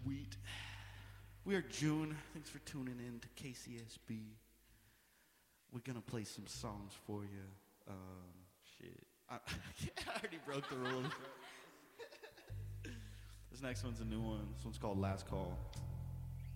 Sweet. We are June. Thanks for tuning in to KCSB. We're gonna play some songs for you. Shit. I already broke the rules. This next one's a new one. This one's called Last Call.